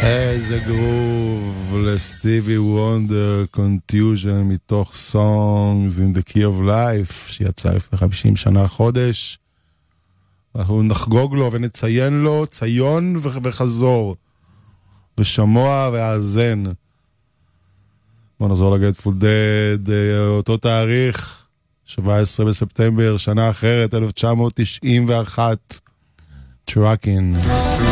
איזה גרוב לסטיבי וונדר, קונטיוז'ן מתוך Songs in the Key of Life, שיצא לפני 50 שנה חודש. אנחנו נחגוג לו ונציין לו, ציון וחזור, ושמוע והאזן. בוא נחזור לגייטפול דד, אותו תאריך, 17 בספטמבר, שנה אחרת, 1991, טראקין.